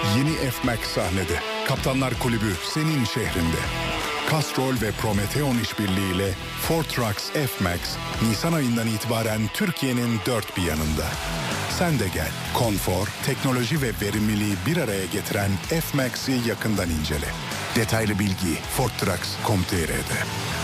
Yeni F-Max sahnede. Kaptanlar Kulübü senin şehrinde. Castrol ve Prometeon işbirliğiyle Ford Trucks F-Max Nisan ayından itibaren Türkiye'nin dört bir yanında. Sen de gel. Konfor, teknoloji ve verimliliği bir araya getiren F-Max'i yakından incele. Detaylı bilgi Ford Trucks.com.tr'de.